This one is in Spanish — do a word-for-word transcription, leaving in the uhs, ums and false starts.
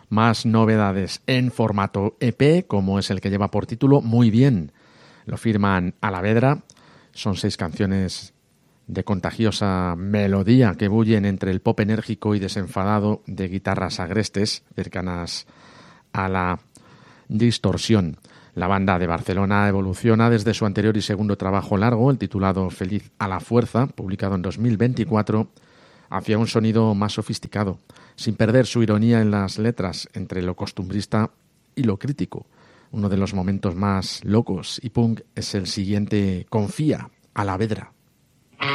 Más novedades en formato E P, como es el que lleva por título Muy Bien. Lo firman Alavedra. Son seis canciones de contagiosa melodía que bullen entre el pop enérgico y desenfadado de guitarras agrestes, cercanas a la distorsión. La banda de Barcelona evoluciona desde su anterior y segundo trabajo largo, el titulado Feliz a la Fuerza, publicado en dos mil veinticuatro, hacia un sonido más sofisticado, sin perder su ironía en las letras entre lo costumbrista y lo crítico. Uno de los momentos más locos y punk es el siguiente, Confía, Alavedra.